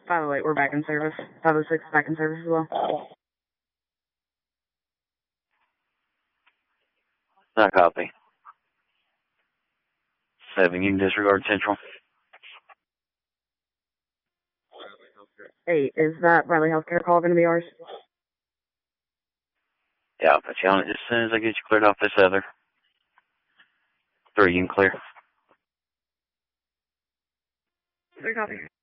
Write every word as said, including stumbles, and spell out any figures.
five oh eight, we're back in service. five oh six, back in service as well. Not copy. Seven, you can disregard Central. Eight, is that Bradley Healthcare call going to be ours? Yeah, I'll put you on it as soon as I get you cleared off this other. Three, you can clear. Three, copy.